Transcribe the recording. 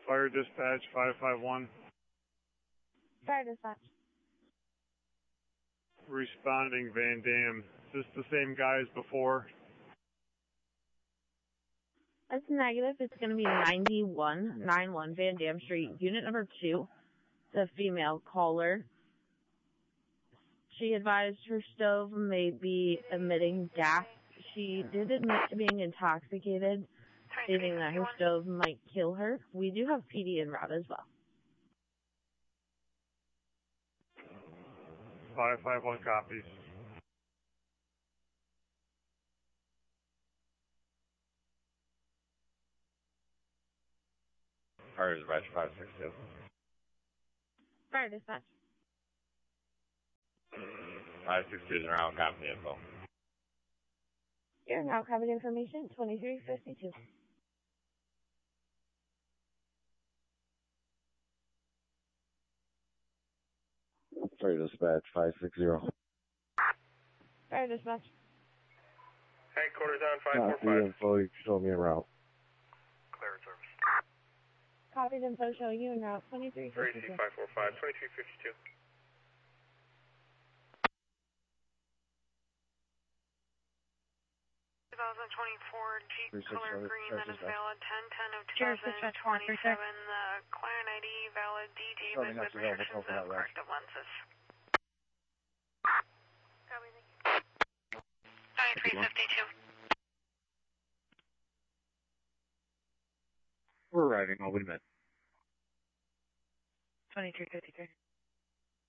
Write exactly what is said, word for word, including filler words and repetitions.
Fire dispatch five five one. Fire dispatch. Responding Van Dam. Is this the same guy as before? That's negative. It's going to be ninety-one ninety-one Van Dam Street, unit number two. The female caller. She advised her stove may be emitting gas. She did admit to being intoxicated, stating that her stove might kill her. We do have P D en route as well. five five one copies. Fire dispatch five six two. Fire dispatch. five six two is around, copy the info. You're now covered information, twenty-three fifty-two. Fire dispatch five six zero. Fire dispatch. Headquarters on five four Copy five. info, you show me a route. Clear service. Copied info showing you en route, twenty-three fifty-two. R A C five four five, twenty-three fifty-two. twenty twenty-four Jeep color green that is valid ten ten of Cheers, twenty twenty-seven. The client I D valid D J but with restrictions of corrective lenses. Copy, thank you. twenty-three fifty-two. We're arriving, all we met. twenty-three fifty-three.